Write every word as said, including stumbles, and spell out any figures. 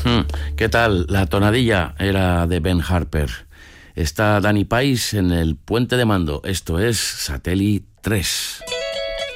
¿Qué tal? La tonadilla era de Ben Harper. Está Dani Pais en el puente de mando. Esto es Satélite tres.